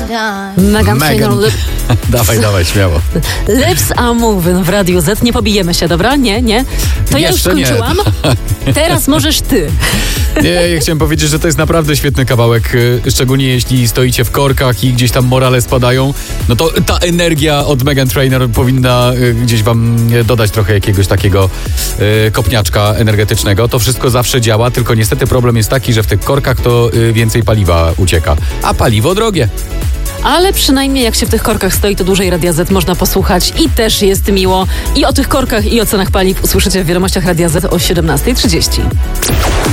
Meghan Meghan. Trainor. Dawaj, śmiało. Lips are moving w Radiu Z. Nie pobijemy się, dobra? Nie. To ja już Jeszcze nie. skończyłam. Teraz możesz ty. Nie, ja chciałem powiedzieć, że to jest naprawdę świetny kawałek, szczególnie jeśli stoicie w korkach i gdzieś tam morale spadają, no to ta energia od Meghan Trainor powinna gdzieś wam dodać trochę jakiegoś takiego kopniaczka energetycznego. To wszystko zawsze działa, tylko niestety problem jest taki, że w tych korkach to więcej paliwa ucieka, a paliwo drogie. Ale przynajmniej jak się w tych korkach stoi, to dłużej Radia Z można posłuchać i też jest miło. I o tych korkach, i o cenach paliw usłyszycie w wiadomościach Radia Z o 17:30.